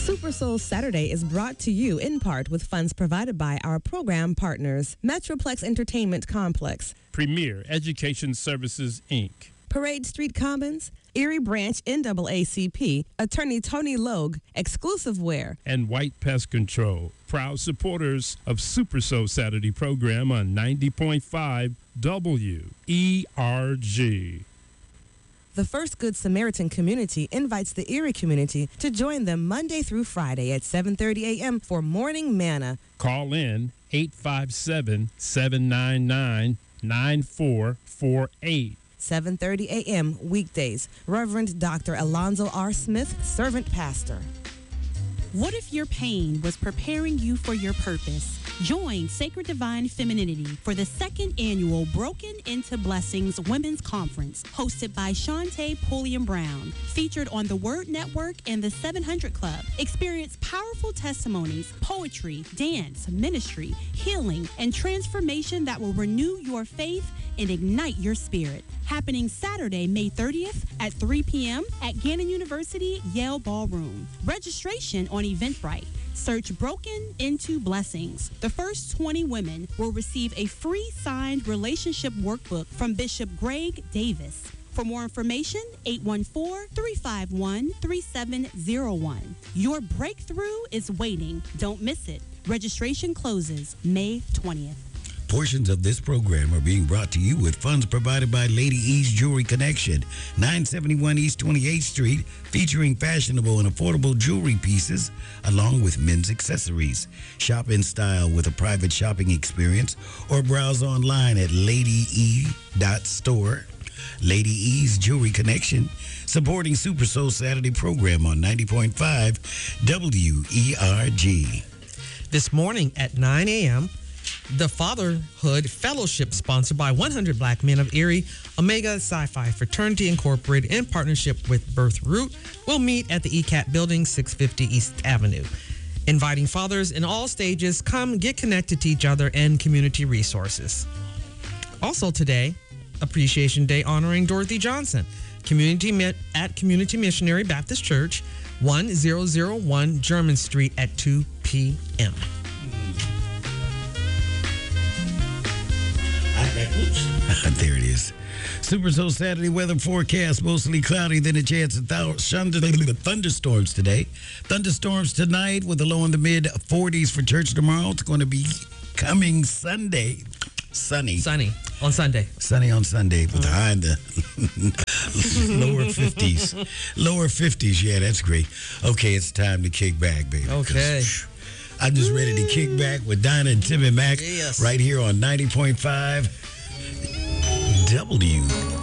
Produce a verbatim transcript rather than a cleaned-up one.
Super Soul Saturday is brought to you in part with funds provided by our program partners, Metroplex Entertainment Complex, Premier Education Services, Incorporated, Parade Street Commons, Erie Branch N double A C P, Attorney Tony Logue, Exclusive Wear, and White Pest Control, proud supporters of Super Soul Saturday program on ninety point five W E R G. The First Good Samaritan community invites the Erie community to join them Monday through Friday at seven thirty a.m. for Morning Manna. Call in eight five seven, seven nine nine, nine four four eight. seven thirty a.m. weekdays. Reverend Doctor Alonzo R. Smith, Servant Pastor. What if your pain was preparing you for your purpose? Join Sacred Divine Femininity for the second annual Broken Into Blessings Women's Conference, hosted by Shantae Pulliam Brown, featured on the Word Network and the seven hundred Club. Experience powerful testimonies, poetry, dance, ministry, healing, and transformation that will renew your faith and ignite your spirit. Happening Saturday, May thirtieth at three p.m. at Gannon University Yale Ballroom. Registration on Eventbrite. Search Broken Into Blessings. The first twenty women will receive a free signed relationship workbook from Bishop Greg Davis. For more information, eight one four, three five one, three seven zero one. Your breakthrough is waiting. Don't miss it. Registration closes May twentieth. Portions of this program are being brought to you with funds provided by Lady E's Jewelry Connection, nine seventy-one East twenty-eighth Street, featuring fashionable and affordable jewelry pieces along with men's accessories. Shop in style with a private shopping experience or browse online at lady e dot store. Lady E's Jewelry Connection, supporting Super Soul Saturday program on ninety point five W E R G. This morning at nine a.m., the Fatherhood Fellowship, sponsored by one hundred Black Men of Erie, Omega Sci-Fi Fraternity Incorporated, in partnership with Birth Root, will meet at the E C A T building, six fifty East Avenue. Inviting fathers in all stages, come get connected to each other and community resources. Also today, Appreciation Day honoring Dorothy Johnson, community met at Community Missionary Baptist Church, one thousand one German Street at two p.m. There it is. Super Soul Saturday weather forecast, mostly cloudy, then a chance of thunderstorms today. Thunderstorms tonight with a low in the mid forties for church tomorrow. It's going to be coming Sunday. Sunny. Sunny on Sunday. Sunny on Sunday with the high in the lower fifties. Lower fifties, yeah, that's great. Okay, it's time to kick back, baby. Okay. I'm just ready to kick back with Dinah and Timmy Mack yes. right here on ninety point five W